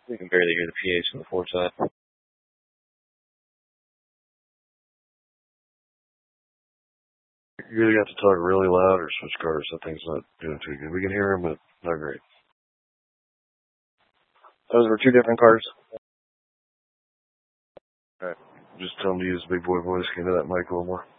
We can barely hear the PAs from the Ford side. You either got to talk really loud or switch cars. That thing's not doing too good. We can hear him, but not great. Those were two different cars. All right. Just tell him to use big boy voice. Get into that mic a little more.